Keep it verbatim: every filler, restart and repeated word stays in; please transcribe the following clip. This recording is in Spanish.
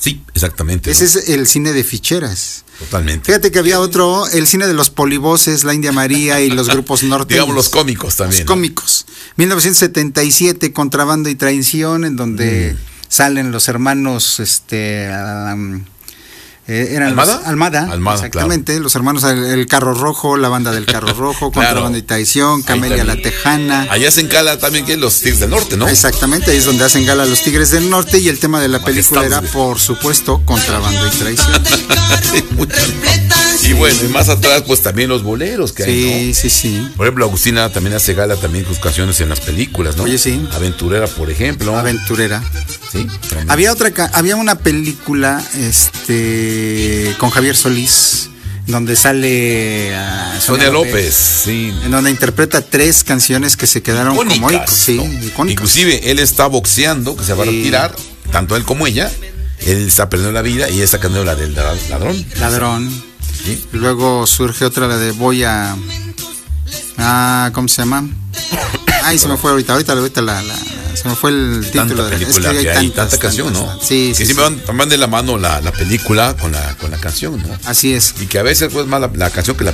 Sí, exactamente. Ese ¿no? es el cine de ficheras. Totalmente. Fíjate que había otro, el cine de los polivoces, la India María y los grupos norteños. Digamos los cómicos también. Los ¿no? cómicos. mil novecientos setenta y siete, Contrabando y Traición, en donde mm. salen los hermanos, este... Um, Eh, eran ¿Almada? Los, Almada, Almada, exactamente, claro. Los hermanos el, el Carro Rojo, la banda del Carro Rojo, Claro. Contrabando y Traición, Camelia la Tejana. Allá se encala también que los Tigres del Norte, ¿no? Exactamente, ahí es donde hacen gala los Tigres del Norte y el tema de la película era, por supuesto, Contrabando y Traición. Y bueno, y más atrás, pues también los boleros que sí, hay, ¿no? Sí, sí, sí. Por ejemplo, Agustina también hace gala también sus canciones en las películas, ¿no? Oye, sí. Aventurera, por ejemplo. Aventurera. Sí. También. Había otra, había una película, este, con Javier Solís, donde sale uh, Sonia López, López, sí. En donde interpreta tres canciones que se quedaron icónicas, como icónicas, sí, ¿no? icónicas. Inclusive él está boxeando, que se va a retirar, tanto él como ella. Él está perdiendo la vida y ella está cantando la del ladrón. Ladrón. Sí. Y luego surge otra, la de Voy a... Ah, ¿cómo se llama? Ay, se me fue ahorita, ahorita, ahorita la, la, se me fue el título tanta de la película, es que, que hay, hay tantas, tanta canción, tantas, ¿no? Sí, que sí. siempre sí. van, van de la mano la, la película con la, con la canción, ¿no? Así es. Y que a veces pues más la, la canción que la